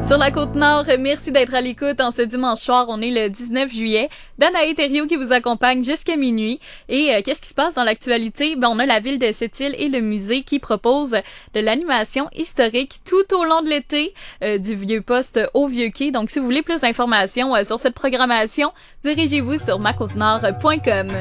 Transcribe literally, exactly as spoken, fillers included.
Sur la Côte-Nord, merci d'être à l'écoute en ce dimanche soir. On est le dix-neuf juillet. Danae Thériault qui vous accompagne jusqu'à minuit. Et euh, qu'est-ce qui se passe dans l'actualité? Ben, on a la ville de Sept-Îles et le musée qui proposent de l'animation historique tout au long de l'été, euh, du Vieux-Poste au Vieux-Quai. Donc, si vous voulez plus d'informations euh, sur cette programmation, dirigez-vous sur ma côte nord point com.